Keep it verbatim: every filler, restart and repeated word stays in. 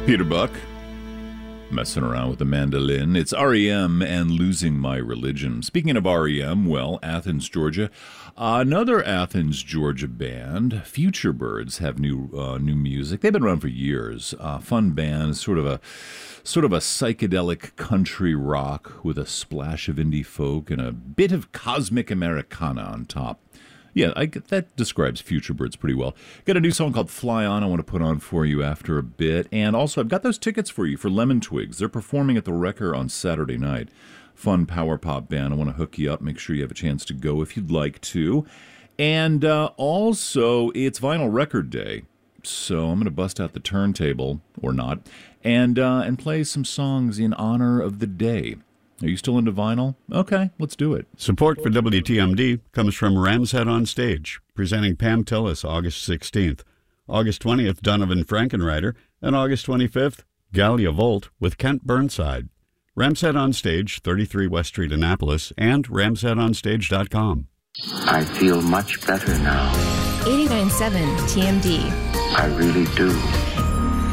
Peter Buck, messing around with the mandolin. It's R E M and Losing My Religion. Speaking of R E M, well, Athens, Georgia. Uh, another Athens, Georgia band, Future Birds, have new uh, new music. They've been around for years. Uh, fun band, sort of a sort of a psychedelic country rock with a splash of indie folk and a bit of cosmic Americana on top. Yeah, I, that describes Future Birds pretty well. Got a new song called Fly On I want to put on for you after a bit. And also, I've got those tickets for you for Lemon Twigs. They're performing at the Wrecker on Saturday night. Fun power pop band. I want to hook you up. Make sure you have a chance to go if you'd like to. And uh, also, it's Vinyl Record Day. So I'm going to bust out the turntable, or not, and uh, and play some songs in honor of the day. Are you still into vinyl? Okay, let's do it. Support for W T M D comes from Ramshead on Stage, presenting Pam Tillis August sixteenth. August twentieth, Donovan Frankenreiter, and August twenty-fifth, Galia Volt with Kent Burnside. Ramshead on Stage, thirty-three West Street, Annapolis, and ramshead on stage dot com. I feel much better now. eighty-nine point seven T M D. I really do.